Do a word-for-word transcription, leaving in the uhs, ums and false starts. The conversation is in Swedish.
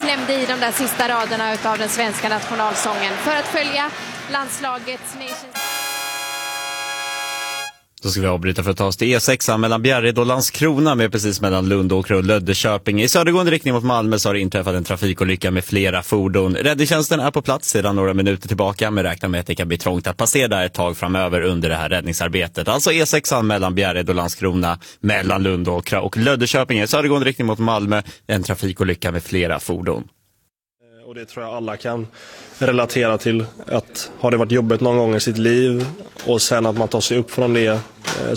klämde i de där sista raderna av den svenska nationalsången för att följa landslagets Nations. Då ska vi avbryta för att ta oss till E sex mellan Bjärred och Landskrona med precis mellan Lundåkra och Löddeköping. I södergående riktning mot Malmö så har det inträffat en trafikolycka med flera fordon. Räddningstjänsten är på plats sedan några minuter tillbaka men räknar med att det kan bli trångt att passera där ett tag framöver under det här räddningsarbetet. Alltså E sex mellan Bjärred och Landskrona, mellan Lundåkra och Löddeköping. I södergående riktning mot Malmö, en trafikolycka med flera fordon. Och det tror jag alla kan relatera till, att har det varit jobbigt någon gång i sitt liv och sen att man tar sig upp från det